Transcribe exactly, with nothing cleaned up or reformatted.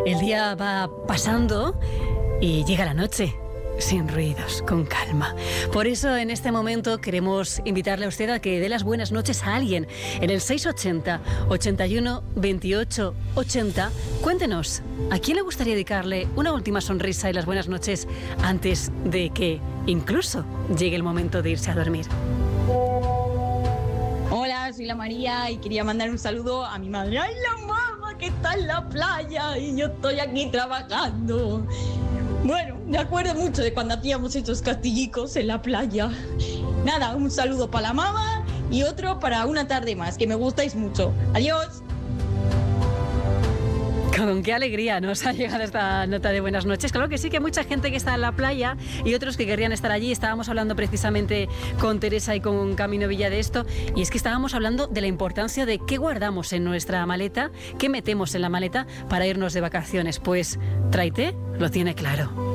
El día va pasando y llega la noche. Sin ruidos, con calma. Por eso en este momento queremos invitarle a usted a que dé las buenas noches a alguien. En el seis ochenta, ochenta y uno, veintiocho, ochenta, cuéntenos, ¿a quién le gustaría dedicarle una última sonrisa y las buenas noches antes de que incluso llegue el momento de irse a dormir? Hola, soy la María y quería mandar un saludo a mi madre. ¡Ay, la mamá que está en la playa y yo estoy aquí trabajando! Bueno, me acuerdo mucho de cuando hacíamos estos castillicos en la playa. Nada, un saludo para la mamá y otro para una tarde más, que me gustáis mucho. ¡Adiós! Con qué alegría nos ha llegado esta nota de buenas noches. Claro que sí, que mucha gente que está en la playa y otros que querrían estar allí. Estábamos hablando precisamente con Teresa y con Camino Villa de esto, y es que estábamos hablando de la importancia de qué guardamos en nuestra maleta, qué metemos en la maleta para irnos de vacaciones. Pues Traité lo tiene claro.